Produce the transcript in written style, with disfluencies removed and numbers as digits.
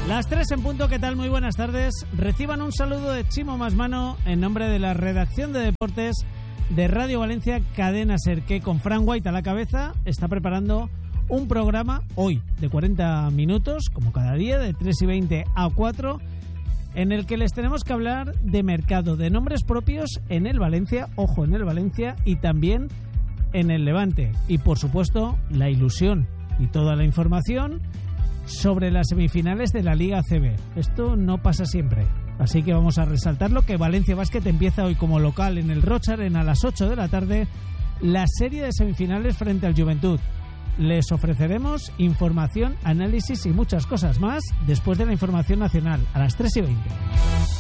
Las 3 en punto, ¿qué tal? Muy buenas tardes. Reciban un saludo de Chimo Masmano en nombre de la redacción de deportes de Radio Valencia Cadena Ser, que con Fran White a la cabeza está preparando un programa hoy de 40 minutos, como cada día, de 3:20 a 4, en el que les tenemos que hablar de mercado, de nombres propios en el Valencia, ojo, en el Valencia y también en el Levante. Y por supuesto, la ilusión y toda la información sobre las semifinales de la Liga ACB. Esto no pasa siempre, así que vamos a resaltarlo, que Valencia Basket empieza hoy como local en el Roig Arena a las 8 de la tarde la serie de semifinales frente al Juventud. Les ofreceremos información, análisis y muchas cosas más después de la información nacional a las 3:20.